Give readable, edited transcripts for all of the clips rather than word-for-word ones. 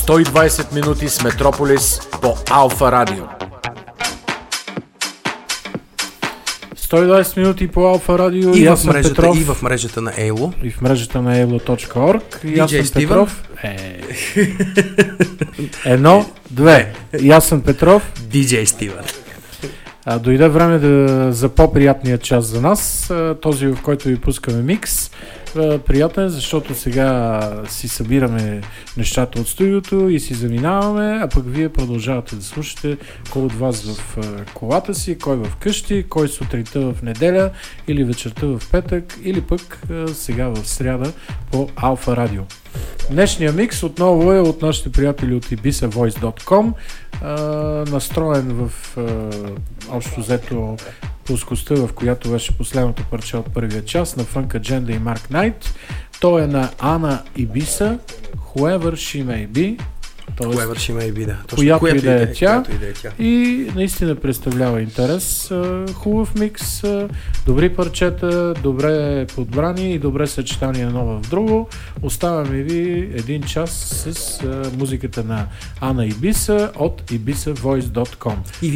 120 минути с Метрополис по Алфа Радио. 120 минути по Алфа Радио и в мрежата на Elo. И в мрежата на Elo.org. И аз съм Петров. Едно, две. И аз съм Петров. DJ Стивън. Дойде време за по-приятния час за нас, този, в който ви пускаме микс. Приятен, защото сега си събираме нещата от студиото и си заминаваме, а пък вие продължавате да слушате кой от вас в колата си, кой в къщи, кой сутринта в неделя или вечерта в петък, или пък сега в сряда по Алфа Радио. Днешния микс отново е от нашите приятели от ibisavoice.com, настроен в общо взето плоскостта, в която беше последното парче от първия час на Funk Agenda и Mark Knight. Той е на Ана Ибиса, Whoever She May Be. Whoever She May Be, да. Която и да е тя. И наистина представлява интерес. Хубав микс, добри парчета, добре подбрани и добре съчетание едно в друго. Оставяме ви един час с музиката на Ана Ибиса от ibisavoice.com.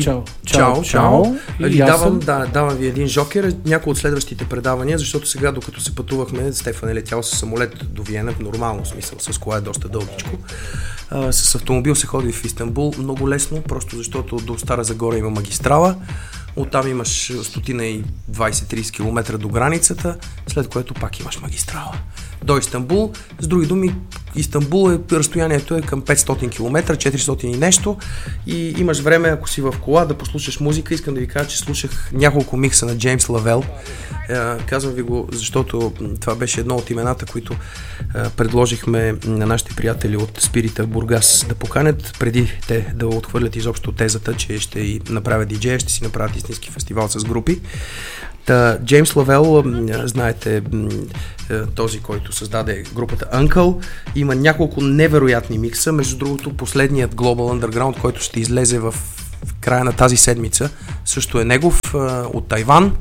Чао. Давам ви един жокер, някои от следващите предавания, защото сега, докато се пътувахме, Стефан е летял с самолет до Виена, в нормално смисъл, с кола е доста дългичко. С автомобил се ходи в Истанбул много лесно, просто защото до Стара Загора има магистрала, оттам имаш 120-30 км до границата, след което пак имаш магистрала до Истанбул. С други думи, Истанбул разстоянието е към 500 км, 400 и нещо, и имаш време, ако си в кола, да послушаш музика. Искам да ви кажа, че слушах няколко микса на Джеймс Лавел. Казвам ви го, защото това беше едно от имената, които предложихме на нашите приятели от Спирита Бургас да поканят, преди те да отхвърлят изобщо тезата, че ще направят диджея, ще си направят истински фестивал с групи. Джеймс Лавел, знаете, този, който създаде групата Uncle, има няколко невероятни микса. Между другото, последният Global Underground, който ще излезе в края на тази седмица, също е негов, от Тайван.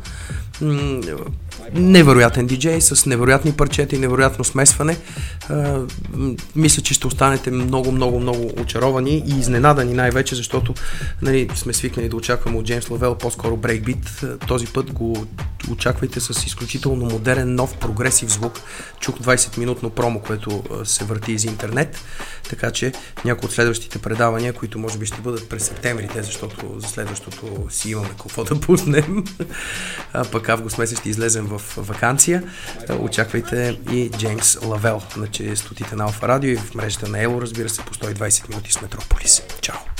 Невероятен диджей с невероятни парчета и невероятно смесване. Мисля, че ще останете много очаровани и изненадани, най-вече, защото сме свикнали да очакваме от Джеймс Лавел по-скоро брейкбит. Този път го очаквайте с изключително модерен, нов, прогресив звук. Чух 20-минутно промо, което се върти из интернет, така че някои от следващите предавания, които може би ще бъдат през септември, защото за следващото си имаме какво да пуснем, а пък август месец ще излезем в ваканция. Очаквайте и Джеймс Лавел на честотите на Алфа Радио и в мрежата на Elo, разбира се, по 120 минути с Метрополис. Чао!